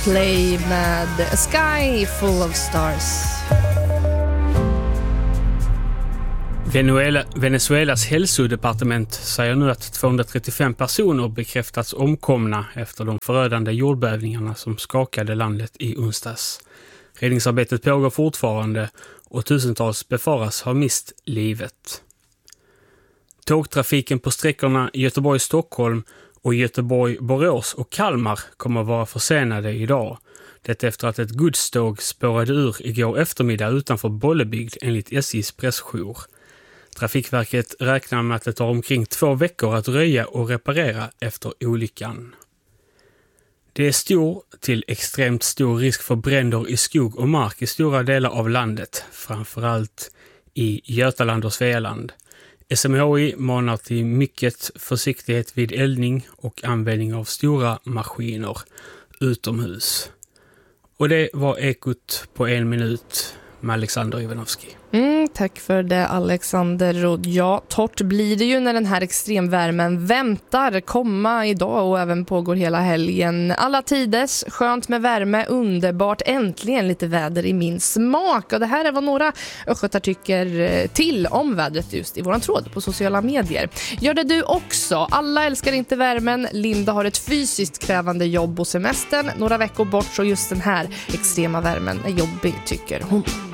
Coldplay med A Sky Full of Stars. Venezuelas hälsodepartement säger nu att 235 personer bekräftats omkomna efter de förödande jordbävningarna som skakade landet i onsdags. Räddningsarbetet pågår fortfarande och tusentals befaras ha mist livet. Tågtrafiken på sträckorna Göteborg-Stockholm och Göteborg-Borås och Kalmar kommer att vara försenade idag. Det efter att ett godståg spårade ur igår eftermiddag utanför Bollebygd enligt SJs pressjour. Trafikverket räknar med att det tar omkring 2 veckor att röja och reparera efter olyckan. Det är stor till extremt stor risk för bränder i skog och mark i stora delar av landet, framförallt i Götaland och Svealand. SMHI manar till mycket försiktighet vid eldning och användning av stora maskiner utomhus. Och det var Ekot på 1 minut med Alexander Ivanovski. Tack för det, Alexander. Och ja, torrt blir det ju när den här extremvärmen väntar komma idag och även pågår hela helgen. Alla tiders, skönt med värme, underbart, äntligen lite väder i min smak. Och det här är vad några östgötar tycker till om vädret just i våran tråd på sociala medier. Gör det du också. Alla älskar inte värmen. Linda har ett fysiskt krävande jobb och semestern. Några veckor bort, så just den här extrema värmen är jobbig, tycker hon.